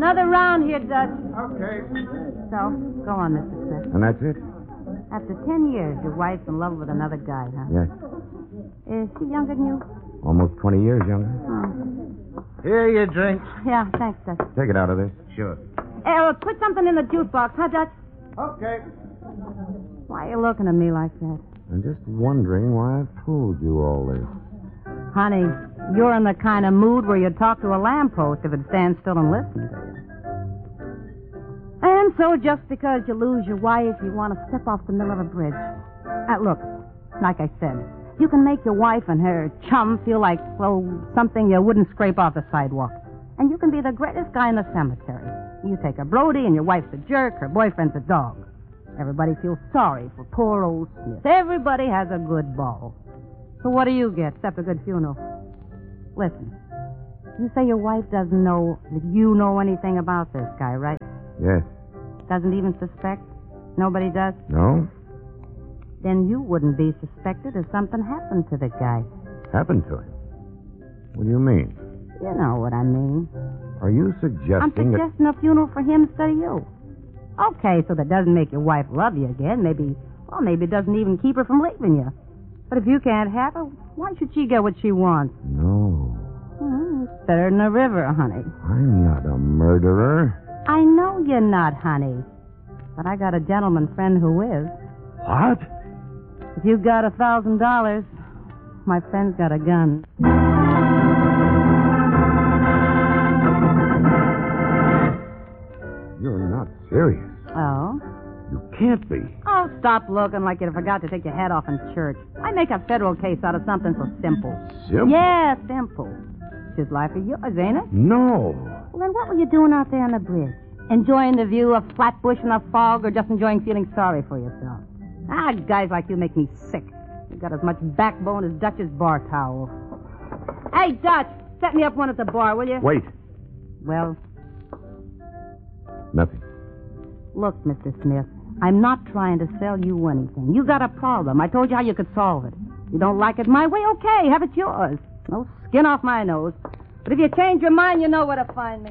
Another round here, Dutch. Okay. So, go on, Mr. Smith. And that's it? After 10 years, your wife's in love with another guy, huh? Yes. Is she younger than you? Almost 20 years younger. Here, your drinks. Yeah, thanks, Dutch. Take it out of this. Sure. Put something in the jukebox, huh, Dutch? Okay. Why are you looking at me like that? I'm just wondering why I've told you all this. Honey, you're in the kind of mood where you'd talk to a lamppost if it stands still and listens to you. And so just because you lose your wife, you want to step off the middle of a bridge. Look, like I said, you can make your wife and her chum feel like, well, something you wouldn't scrape off the sidewalk. And you can be the greatest guy in the cemetery. You take a Brody and your wife's a jerk, her boyfriend's a dog. Everybody feels sorry for poor old Smith. Everybody has a good ball. So what do you get except a good funeral? Listen, you say your wife doesn't know that you know anything about this guy, right? Yes. Doesn't even suspect? Nobody does? No? Then you wouldn't be suspected if something happened to the guy. Happened to him? What do you mean? You know what I mean. Are you I'm suggesting that... suggesting a funeral for him instead of you. Okay, so that doesn't make your wife love you again. Maybe it doesn't even keep her from leaving you. But if you can't have her, why should she get what she wants? No. It's better than a river, honey. I'm not a murderer. I know you're not, honey. But I got a gentleman friend who is. What? If you got $1,000, my friend's got a gun. You're not serious. Oh? You can't be. Oh, stop looking like you forgot to take your hat off in church. I make a federal case out of something so simple. Simple? Yeah, simple. It's just life of yours, ain't it? No. Well, then what were you doing out there on the bridge? Enjoying the view of Flatbush in the fog or just enjoying feeling sorry for yourself? Guys like you make me sick. You got as much backbone as Dutch's bar towel. Hey, Dutch, set me up one at the bar, will you? Wait. Well, Nothing. look, Mr. Smith, I'm not trying to sell you anything. You got a problem. I told you how you could solve it. You don't like it my way? Okay, have it yours. No skin off my nose. But if you change your mind, you know where to find me.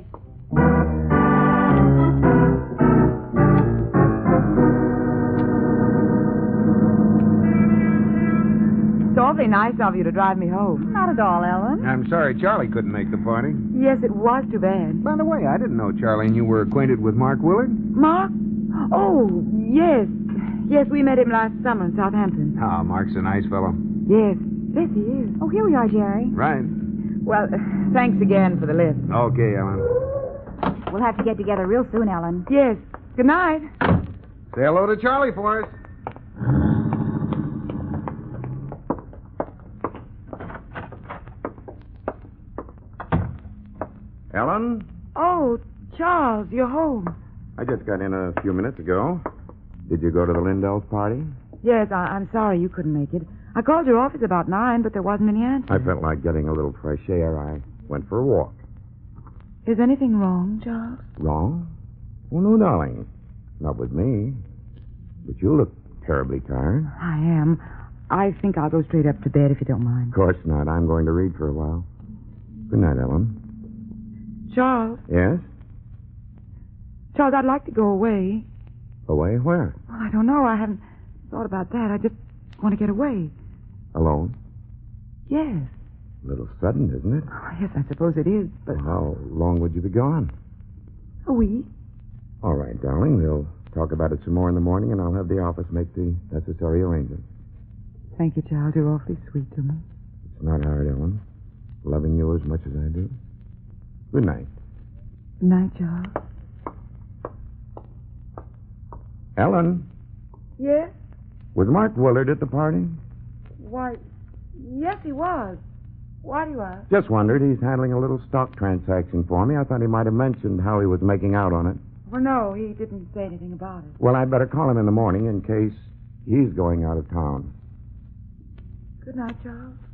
It's awfully nice of you to drive me home. Not at all, Ellen. I'm sorry Charlie couldn't make the party. Yes, it was too bad. By the way, I didn't know Charlie and you were acquainted with Mark Willard. Mark? Oh, yes. Yes, we met him last summer in Southampton. Ah, Mark's a nice fellow. Yes. Yes, he is. Oh, here we are, Jerry. Right. Well, thanks again for the lift. Okay, Ellen. We'll have to get together real soon, Ellen. Yes. Good night. Say hello to Charlie for us. Ellen? Oh, Charles, you're home. I just got in a few minutes ago. Did you go to the Lindells' party? Yes, I'm sorry you couldn't make it. I called your office about 9, but there wasn't any answer. I felt like getting a little fresh air. I went for a walk. Is anything wrong, Charles? Wrong? Well, no, darling. Not with me. But you look terribly tired. I am. I think I'll go straight up to bed if you don't mind. Of course not. I'm going to read for a while. Good night, Ellen. Charles? Yes? Charles, I'd like to go away. Away? Where? Well, I don't know. I haven't thought about that. I just want to get away. Alone? Yes. A little sudden, isn't it? Oh, yes, I suppose it is, but How long would you be gone? a week. All right, darling. We'll talk about it some more in the morning, and I'll have the office make the necessary arrangements. Thank you, Charles. You're awfully sweet to me. It's not hard, Ellen. Loving you as much as I do. Good night. Good night, Charles. Ellen, Yes? was Mark Willard at the party? Why, yes, he was. Why do you ask? Just wondered. He's handling a little stock transaction for me. I thought he might have mentioned how he was making out on it. Well, no, he didn't say anything about it. Well, I'd better call him in the morning in case he's going out of town. Good night, Charles.